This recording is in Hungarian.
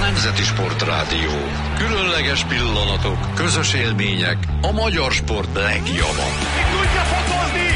Nemzeti Sportrádió. Különleges pillanatok, közös élmények, a magyar sport legjobb. Tudja fokozni